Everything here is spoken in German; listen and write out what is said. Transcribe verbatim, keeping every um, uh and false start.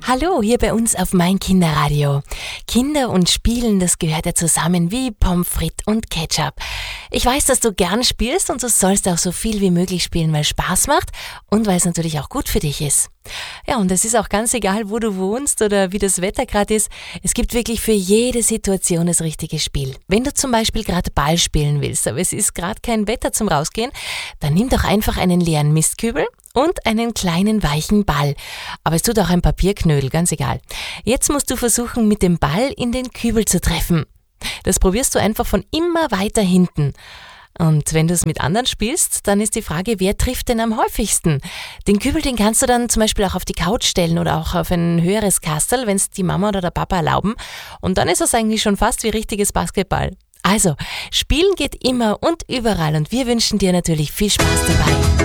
Hallo, hier bei uns auf Mein Kinderradio. Kinder und Spielen, das gehört ja zusammen wie Pommes frites und Ketchup. Ich weiß, dass du gern spielst und du sollst auch so viel wie möglich spielen, weil es Spaß macht und weil es natürlich auch gut für dich ist. Ja, und es ist auch ganz egal, wo du wohnst oder wie das Wetter gerade ist. Es gibt wirklich für jede Situation das richtige Spiel. Wenn du zum Beispiel gerade Ball spielen willst, aber es ist gerade kein Wetter zum Rausgehen, dann nimm doch einfach einen leeren Mistkübel und einen kleinen weichen Ball. Aber es tut auch ein Papierknödel, ganz egal. Jetzt musst du versuchen, mit dem Ball in den Kübel zu treffen. Das probierst du einfach von immer weiter hinten. Und wenn du es mit anderen spielst, dann ist die Frage, wer trifft denn am häufigsten? Den Kübel, den kannst du dann zum Beispiel auch auf die Couch stellen oder auch auf ein höheres Kastel, wenn es die Mama oder der Papa erlauben. Und dann ist es eigentlich schon fast wie richtiges Basketball. Also, spielen geht immer und überall und wir wünschen dir natürlich viel Spaß dabei.